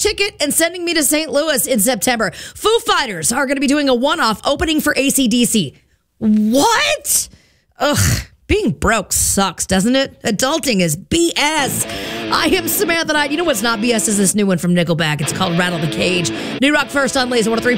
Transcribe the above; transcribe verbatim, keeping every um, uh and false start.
ticket and sending me to Saint Louis in September. Foo Fighters are going to be doing a one-off opening for A C D C. What? Ugh. Being broke sucks, doesn't it? Adulting is B S. I am Samantha Knight. You know what's not B S is this new one from Nickelback. It's called Rattle the Cage. New Rock first on Laser one oh three.